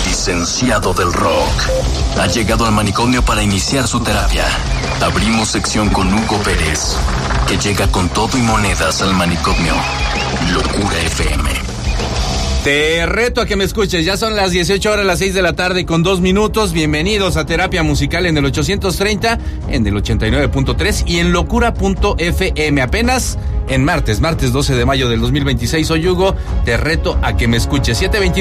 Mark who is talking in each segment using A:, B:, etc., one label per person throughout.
A: licenciado del rock, ha llegado al manicomio para iniciar su terapia. Abrimos sección con Hugo Pérez, que llega con todo y monedas al manicomio. Locura FM.
B: Te reto a que me escuches, ya son las 18 horas, las 6 de la tarde con 2 minutos. Bienvenidos a Terapia Musical en el 830, en el 89.3 y en locura.fm. Apenas en martes 12 de mayo del 2026. Soy Hugo, te reto a que me escuches.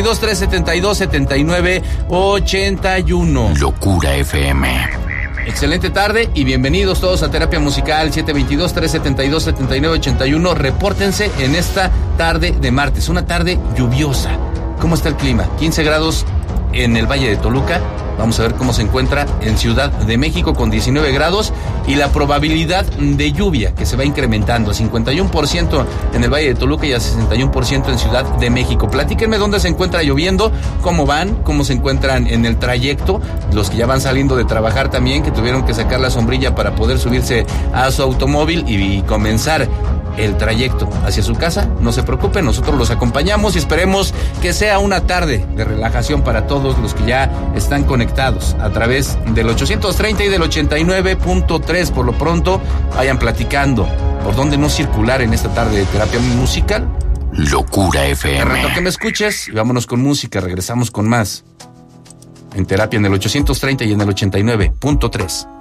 B: 722-372-7981.
A: Locura FM.
B: Excelente tarde y bienvenidos todos a Terapia Musical. 722-372-7981. Repórtense en esta tarde de martes, una tarde lluviosa. ¿Cómo está el clima? 15 grados en el Valle de Toluca. Vamos a ver cómo se encuentra en Ciudad de México con 19 grados y la probabilidad de lluvia que se va incrementando a 51% en el Valle de Toluca y a 61% en Ciudad de México. Platíquenme dónde se encuentra lloviendo, cómo van, cómo se encuentran en el trayecto, los que ya van saliendo de trabajar también, que tuvieron que sacar la sombrilla para poder subirse a su automóvil y comenzar el trayecto hacia su casa. No se preocupen, nosotros los acompañamos y esperemos que sea una tarde de relajación para todos los que ya están conectados a través del 830 y del 89.3. Por lo pronto, vayan platicando por dónde no circular en esta tarde de terapia musical.
A: Locura FM.
B: Te reto que me escuches y vámonos con música. Regresamos con más en terapia en el 830 y en el 89.3.